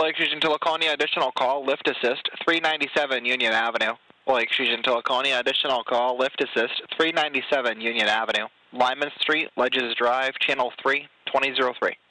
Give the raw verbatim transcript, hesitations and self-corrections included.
Lake Fusion to Laconia, additional call, lift assist, three ninety-seven Union Avenue. Lake Fusion to Laconia, additional call, lift assist, three ninety-seven Union Avenue. Lyman Street, Ledges Drive, channel three, twenty oh three.